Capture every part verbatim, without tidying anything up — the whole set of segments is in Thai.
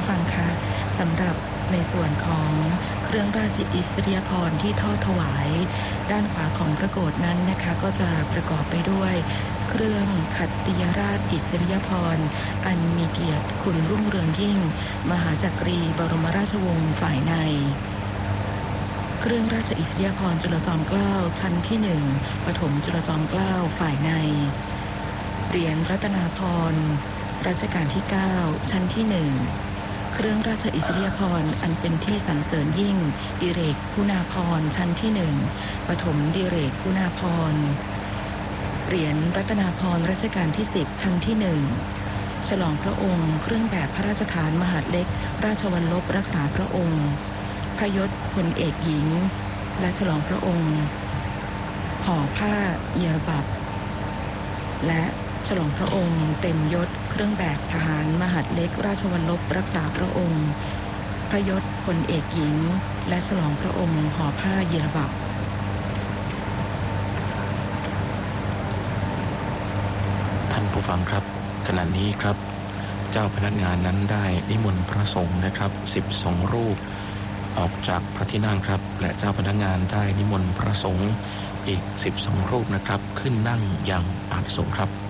ฟังคะสำหรับในส่วนของเครื่องราชอิสริยาภรณ์ที่ทอดถวายด้านขวาของพระโกฐนั้นนะคะก็จะประกอบไปด้วยเครื่องขัตติยราชอิสริยาภรณ์อันมีเกียรติคุณรุ่งเรืองยิ่งมหาจักรีบรมราชวงศ์ฝ่ายในเครื่องราชอิสริยาภรณ์จุลจอมเกล้าชั้นที่หนึ่งปฐมจุลจอมเกล้าฝ่ายในเหรียญรัตนาภรณ์รัชกาลที่เก้าชั้นที่หนึ่งเครื่องราชอิสริยาภรณ์อันเป็นที่สรรเสริญยิ่งดิเรกคุณาภรณ์ชั้นที่หนึ่งปฐมดิเรกคุณาภรณ์เหรียญรัตนาภรณ์รัชกาลที่สิบชั้นที่หนึ่งฉลองพระองค์เครื่องแบบพระราชทานมหาดเล็กราชวัลลบรักษาพระองค์พระยศพลเอกหญิงและฉลองพระองค์ห่อผ้าเอียบับและฉลองพระองค์เต็มยศเครื่องแบบทหารมหาดเล็กราชวัลลบรักษาพระองค์พระยศพลเอกหญิงและฉลองพระองค์ห่อผ้าเยียบับท่านผู้ฟังครับขณะนี้ครับเจ้าพนักงานนั้นได้นิมนต์พระสงฆ์นะครับสิบสองรูปออกจากพระที่นั่งครับและเจ้าพนักงานได้นิมนต์พระสงฆ์อีกสิบสองรูปนะครับขึ้นนั่งยังอาสน์ครับ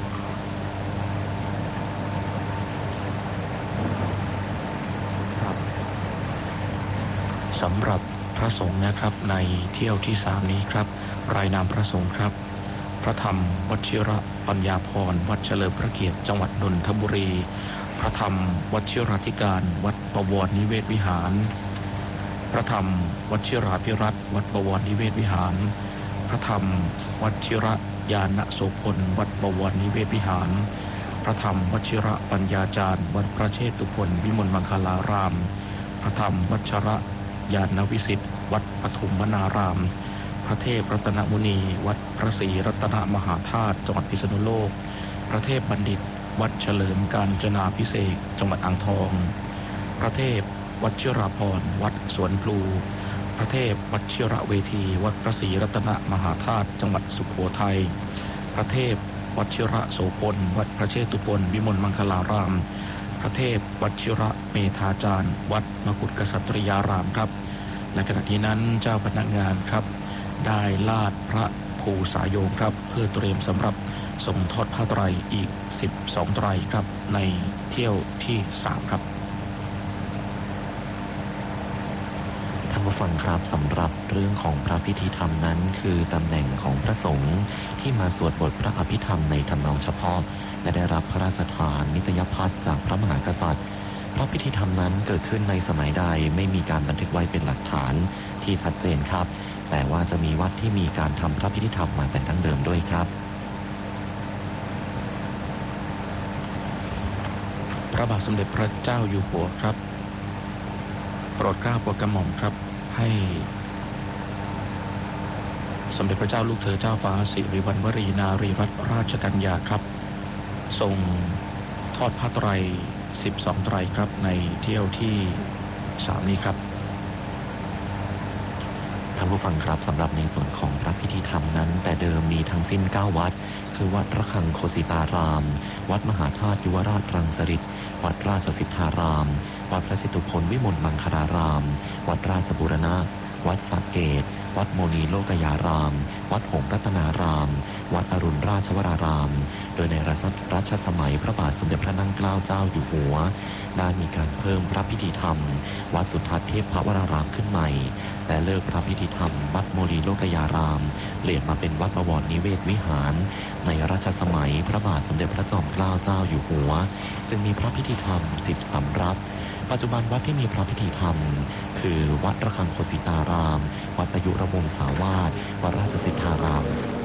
สำหรับพระสงฆ์นะครับในเที่ยวที่สามนี้ครับรายนามพระสงฆ์ครับพระธรรมวชิระปัญญาภรณ์วัดเฉลิมพระเกียรติจังหวัดนนทบุรีพระธรรมวชิราธิการวัดบวรนิเวศวิหารพระธรรมวชิราภิรัตน์วัดบวรนิเวศวิหารพระธรรมวชิระญาณโสพลวัดบวรนิเวศวิหารพระธรรมวชิระปัญญาจารย์วัดพระเชตุพนวิมลมังคลารามพระธรรมวชระญาณวิสิทธิ์วัดปฐุมวนารามพระเทพรัตนมุนีวัดพระศรีรัตนมหาธาตุจังหวัดพิษณุโลกพระเทพบัณฑิตวัดเฉลิมกาญจนาภิเษกจังหวัดอ่างทองพระเทพวชิราภรณ์วัดสวนพลูพระเทพวชิระเวทีวัดพระศรีรัตนมหาธาตุจังหวัดสุโขทัยพระเทพวชิระโสพลวัดพระเชตุพนวิมลมังคลารามพระเทพวชิระเมธาจารย์วัดมกุฏกษัตริยารามครับและขณะนี้นั้นเจ้าพนักงานครับได้ลาดพระภูสายโยมครับเพื่อเตรียมสำหรับส่งทอดผ้าไตรอีกสิบสองไตรครับในเที่ยวที่สามครับท่านผู้ฟังครับสำหรับเรื่องของพระพิธีธรรมนั้นคือตำแหน่งของพระสงฆ์ที่มาสวดบทพระอภิธรรมในทำนองเฉพาะและได้รับพระราชทานนิตยพัฒน์จากพระมหากษัตริย์พระพิธีธรรมนั้นเกิดขึ้นในสมัยใดไม่มีการบันทึกไว้เป็นหลักฐานที่ชัดเจนครับแต่ว่าจะมีวัดที่มีการทำพระพิธีธรรมมาแต่ดั้งเดิมด้วยครับพระบาทสมเด็จพระเจ้าอยู่หัวครับโปรดเกล้าโปรดกระหม่อมครับให้สมเด็จพระเจ้าลูกเธอเจ้าฟ้าสิริวัณวรีนารีรัตนราชกัญญาครับทรงทอดผ้าไตรสิบสองไตรครับในเที่ยวที่สามนี้ครับท่านผู้ฟังครับสำหรับในส่วนของพระพิธีธรรมนั้นแต่เดิมมีทั้งสิ้นเก้าวัดคือวัดระฆังโคสิตารามวัดมหาธาตุยุวราชรังสฤษฎ์วัดราชสิทธารามวัดพระเชตุพนวิมลมังคลารามวัดราชบูรณะวัดสระเกตวัดโมนีโลกยารามวัดหงส์รัตนารามวัดอรุณราชวรารามโดยในรัชสมัยพระบาทสมเด็จพระนั่งเกล้าเจ้าอยู่หัวได้มีการเพิ่มพระพิธีธรรมวัดสุทัศน์เทพวรารามขึ้นใหม่และเลิกพระพิธีธรรมวัดโมนีโลกยารามเปลี่ยนมาเป็นวัดบวรนิเวศวิหารในรัชสมัยพระบาทสมเด็จพระจอมเกล้าเจ้าอยู่หัวจึงมีพระพิธีธรรมสิบสำรับปัจจุบันวัดที่มีพระพิธีธรรมคือวัดระฆังโคสิตารามวัดประยุรวงศาวาสวัดราชสิทธาราม